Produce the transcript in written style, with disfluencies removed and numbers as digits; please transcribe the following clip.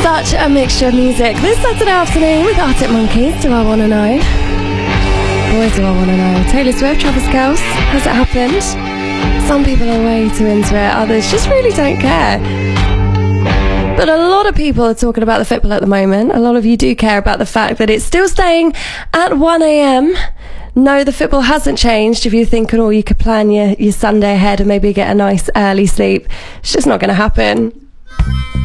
Such a mixture of music this Saturday afternoon with Arctic Monkeys. Do I want to know? Boys, do I want to know. Taylor Swift, Travis Kelce. Has it happened? Some people are way too into it. Others just really don't care. But a lot of people are talking about the Fitball at the moment. A lot of you do care about the fact that it's still staying at 1 a.m. No, the Fitball hasn't changed. If you're thinking, oh, you could plan your Sunday ahead and maybe get a nice early sleep, it's just not going to happen.